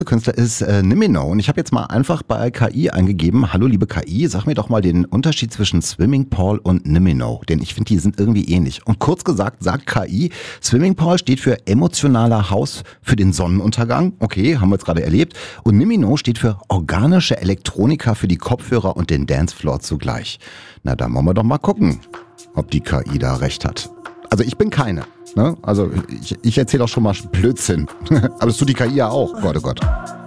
Künstler ist Nimino und ich habe jetzt mal einfach bei KI eingegeben, hallo liebe KI, sag mir doch mal den Unterschied zwischen Swimming Pool und Nimino, denn ich finde, die sind irgendwie ähnlich. Und kurz gesagt sagt KI, Swimming Pool steht für emotionaler Haus für den Sonnenuntergang, okay, haben wir jetzt gerade erlebt, und Nimino steht für organische Elektronika für die Kopfhörer und den Dancefloor zugleich. Na, da wollen wir doch mal gucken, ob die KI da recht hat. Also ich bin keine. Ne? Also ich erzähle auch schon mal Blödsinn. Aber das tut die KI ja auch. Gott, oh Gott.